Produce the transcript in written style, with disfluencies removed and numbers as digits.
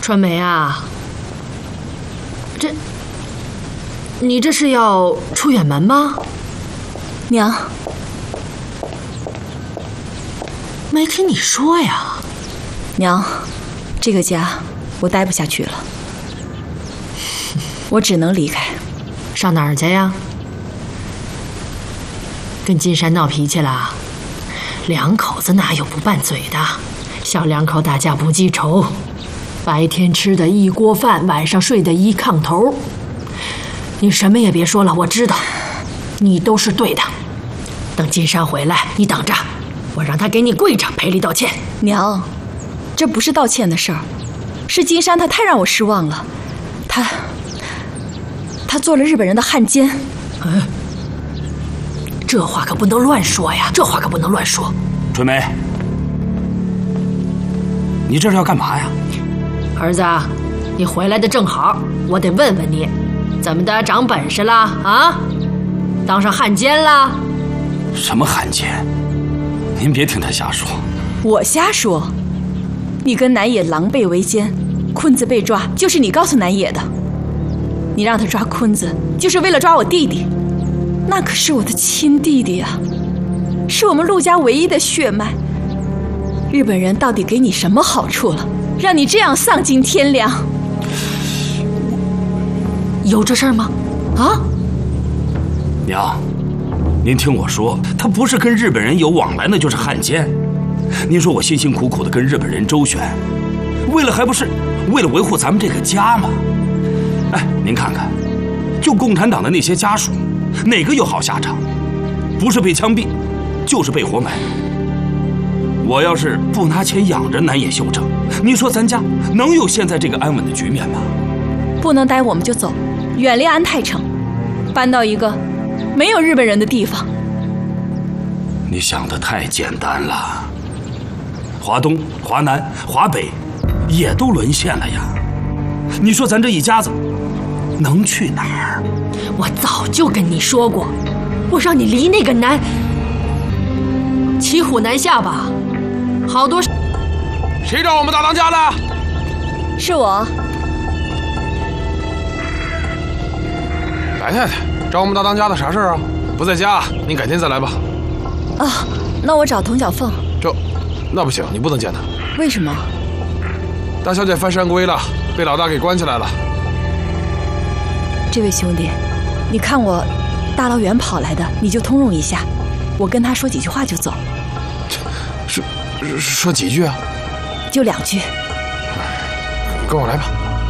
春梅啊，你这是要出远门吗？ 娘， 没听你说呀。 娘，这个家我待不下去了，我只能离开。 上哪儿去呀？跟金山闹脾气了？两口子哪有不拌嘴的？小两口打架不记仇，白天吃的一锅饭，晚上睡的一炕头。你什么也别说了，我知道，你都是对的。等金山回来，你等着，我让他给你跪着赔礼道歉。 娘，这不是道歉的事儿，是金山他太让我失望了，他做了日本人的汉奸。 这话可不能乱说呀，这话可不能乱说。 春梅，你这是要干嘛呀？ 儿子，你回来的正好，我得问问你，怎么的，长本事了啊？当上汉奸了？ 什么汉奸？您别听他瞎说。 我瞎说？你跟南野狼狈为奸，坤子被抓，就是你告诉南野的。你让他抓坤子，就是为了抓我弟弟。那可是我的亲弟弟啊，是我们陆家唯一的血脉。日本人到底给你什么好处了，让你这样丧尽天良？ 有这事儿吗？啊？ 娘，您听我说，他不是跟日本人有往来，那就是汉奸。您说我辛辛苦苦的跟日本人周旋，还不是为了维护咱们这个家吗？哎，您看看，就共产党的那些家属，哪个有好下场？不是被枪毙，就是被活埋。我要是不拿钱养着南野秀正，你说咱家能有现在这个安稳的局面吗？ 不能待我们就走，远离安泰城，搬到一个没有日本人的地方。 你想得太简单了，华东、华南、华北也都沦陷了呀。你说咱这一家子能去哪儿？ 我早就跟你说过，我让你离那个骑虎难下吧，好多。 谁找我们大当家的？ 是我。 白太太找我们大当家的啥事儿啊？不在家，您改天再来吧。 啊，那我找童小凤。 那不行，你不能见她。 为什么？ 大小姐犯山规了，被老大给关起来了。 这位兄弟，你看我大老远跑来的，你就通融一下，我跟他说几句话就走。 说几句啊？ 就2句。 跟我来吧。